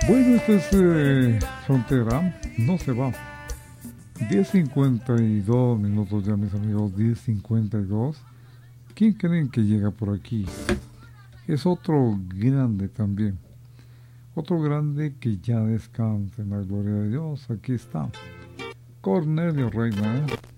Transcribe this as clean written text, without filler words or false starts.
Bueno, esta es Frontera, no se va. 10:52 ya, mis amigos, 10:52. ¿Quién creen que llega por aquí? Es otro grande también. Otro grande que ya descansa en la gloria de Dios. Aquí está. Cornelio Reina, ¿eh?